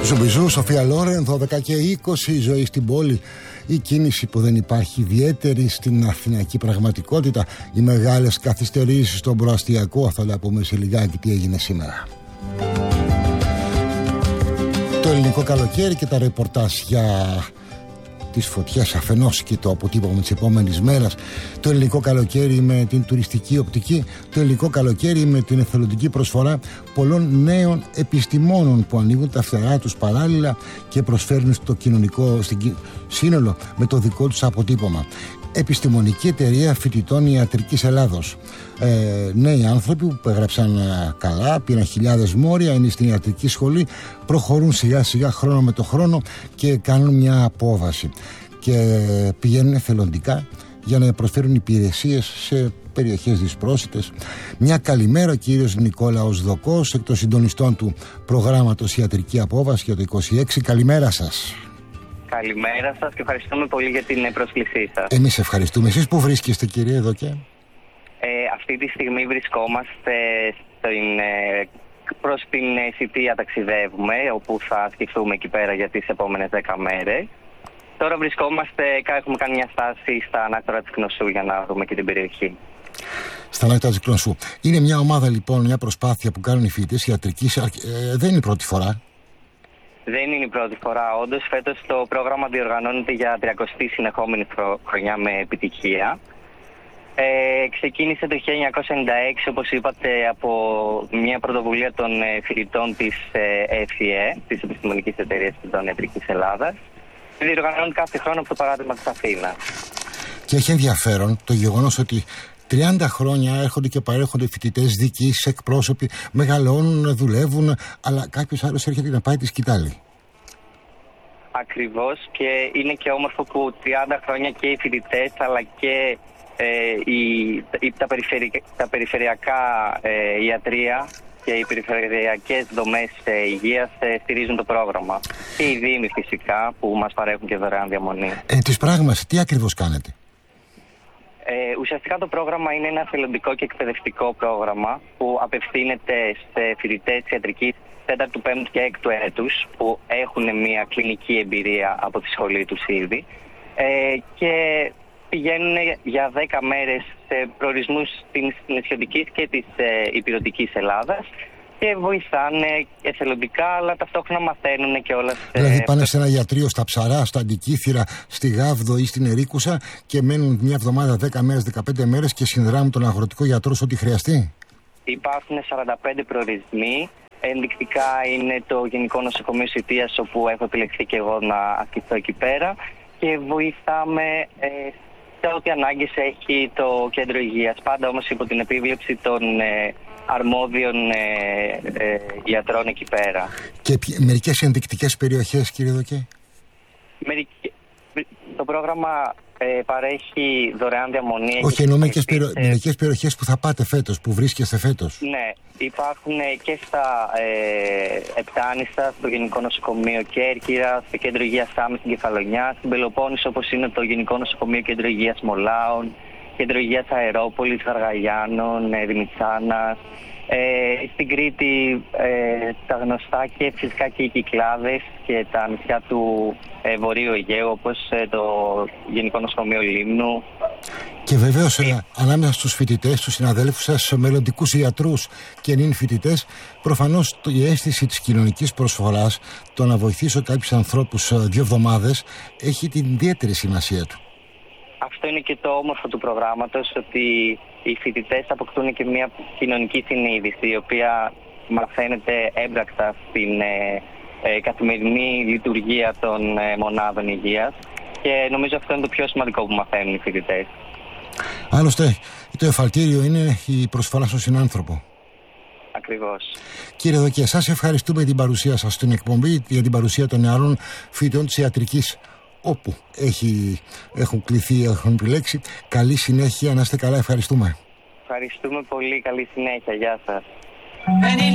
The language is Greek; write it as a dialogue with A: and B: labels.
A: Ζουμπιζού, Σοφία Λόρεν, 12 και 20, η ζωή στην πόλη. Η κίνηση που δεν υπάρχει ιδιαίτερη στην αθηναϊκή πραγματικότητα. Οι μεγάλες καθυστερήσεις στον προαστιακό. Θα τα πούμε σε λιγάκι τι έγινε σήμερα. Το ελληνικό καλοκαίρι και τα ρεπορτάζ για τις φωτιές αφενός και το αποτύπωμα της επόμενης μέρας. Το ελληνικό καλοκαίρι με την τουριστική οπτική. Το ελληνικό καλοκαίρι με την εθελοντική προσφορά πολλών νέων επιστημόνων που ανοίγουν τα φτερά τους παράλληλα και προσφέρουν στο κοινωνικό σύνολο με το δικό τους αποτύπωμα. Επιστημονική Εταιρεία Φοιτητών Ιατρικής Ελλάδος. Νέοι άνθρωποι που έγραψαν καλά, πήραν χιλιάδες μόρια, είναι στην ιατρική σχολή, προχωρούν σιγά σιγά χρόνο με το χρόνο και κάνουν μια απόβαση και πηγαίνουν εθελοντικά για να προσφέρουν υπηρεσίες σε περιοχές δυσπρόσιτες. Μια καλημέρα ο κύριος Νικόλαος Δοκός, εκ των συντονιστών του προγράμματος Ιατρική Απόβαση για το 26. Καλημέρα σας.
B: Καλημέρα σας και ευχαριστούμε πολύ για την πρόσκλησή σας.
A: Εμείς ευχαριστούμε. Εσείς που βρίσκεστε, κύριε Δοκέ?
B: Αυτή τη στιγμή βρισκόμαστε προς την Σιτία, ταξιδεύουμε, όπου θα σκεφτούμε εκεί πέρα για τις επόμενες 10 μέρες. Τώρα έχουμε κάνει μια στάση στα ανάκτορα της Κνωσού για να δούμε και την περιοχή.
A: Στα ανάκτορα της Κνωσού. Είναι μια ομάδα λοιπόν, μια προσπάθεια που κάνουν οι φοιτητές ιατρικής. Δεν είναι η πρώτη φορά. Δεν
B: είναι η πρώτη φορά. Όντως, φέτος το πρόγραμμα διοργανώνεται για 30η συνεχόμενη χρονιά με επιτυχία. Ξεκίνησε το 1996, όπως είπατε, από μια πρωτοβουλία των φοιτητών της ΕΦΙΕ, της Επιστημονικής Εταιρείας Φοιτητών Ιατρικής Ελλάδας. Διοργανώνεται κάθε χρόνο από το παράδειγμα της Αθήνας.
A: Και έχει ενδιαφέρον το γεγονός ότι 30 χρόνια έρχονται και παρέρχονται φοιτητές, διοικήσεις, εκπρόσωποι, μεγαλώνουν, δουλεύουν, αλλά κάποιος άλλος έρχεται να πάει τη σκητάλη.
B: Ακριβώς, και είναι και όμορφο που 30 χρόνια και οι φοιτητές αλλά και τα περιφερειακά ιατρεία και οι περιφερειακές δομές υγείας στηρίζουν το πρόγραμμα. Και οι δήμοι φυσικά που μας παρέχουν και δωρεάν διαμονή.
A: Της πράγματος, τι ακριβώς κάνετε?
B: Ουσιαστικά το πρόγραμμα είναι ένα εθελοντικό και εκπαιδευτικό πρόγραμμα που απευθύνεται σε φοιτητές ιατρικής 4ου, 5ου και 6ου έτους που έχουν μια κλινική εμπειρία από τη σχολή τους ήδη και πηγαίνουν για 10 μέρες σε προορισμούς της νησιωτικής και της ηπειρωτικής Ελλάδας και βοηθάνε εθελοντικά, αλλά ταυτόχρονα μαθαίνουν και όλα.
A: Δηλαδή πάνε σε ένα ιατρείο στα Ψαρά, στα Αντικήθυρα, στη Γάβδο ή στην Ερίκουσα και μένουν μια εβδομάδα, 10 μέρες, 15 μέρες και συνδράμουν τον αγροτικό γιατρό σε ό,τι χρειαστεί.
B: Υπάρχουν 45 προορισμοί. Ενδεικτικά είναι το Γενικό Νοσοκομείο Σιτίας, όπου έχω επιλεχθεί και εγώ να ασκηθώ εκεί πέρα και βοηθάμε σε ό,τι ανάγκες έχει το κέντρο υγείας. Πάντα όμως υπό την επίβλεψη των αρμόδιων γιατρών εκεί πέρα.
A: Και μερικές ενδεικτικές περιοχές, κύριε Δοκέ?
B: Το πρόγραμμα παρέχει δωρεάν διαμονή.
A: Όχι, εννοώ μερικές περιοχές που θα πάτε φέτος, που βρίσκεστε φέτος.
B: Ναι, υπάρχουν και στα Επτάνιστα, στο Γενικό Νοσοκομείο Κέρκυρα, στο Κέντρο Υγείας Σάμι στην Κεφαλονιά, στην Πελοπόννησο όπως είναι το Γενικό Νοσοκομείο Κέντρο Υγείας Μολάων, Κέντρο Υγείας Αερόπολης, Γαργαγιάννων, Δημητσάνας. Στην Κρήτη τα γνωστά και φυσικά και οι Κυκλάδες και τα νησιά του Βορείου Αιγαίου, όπως το Γενικό Νοσοκομείο Λίμνου.
A: Και βεβαίως ανάμεσα στους φοιτητές, στους συναδέλφους σας, μελλοντικούς ιατρούς και νυν φοιτητές, προφανώς η αίσθηση της κοινωνικής προσφοράς, το να βοηθήσω κάποιους ανθρώπους 2 εβδομάδες, έχει την ιδιαίτερη σημασία του.
B: Αυτό είναι και το όμορφο του προγράμματος, ότι οι φοιτητές αποκτούν και μια κοινωνική συνείδηση, η οποία μαθαίνεται έμπρακτα στην καθημερινή λειτουργία των μονάδων υγείας και νομίζω αυτό είναι το πιο σημαντικό που μαθαίνουν οι φοιτητές.
A: Άλλωστε, το εφαλτήριο είναι η προσφορά στον συνάνθρωπο.
B: Ακριβώς.
A: Κύριε Δοκέ, σας ευχαριστούμε για την παρουσία σας στην εκπομπή, για την παρουσία των νεαρών φοιτητών της ιατρικής, όπου έχουν κληθεί, έχουν επιλέξει. Καλή συνέχεια, να είστε καλά, ευχαριστούμε.
B: Ευχαριστούμε πολύ, καλή συνέχεια, γεια σας.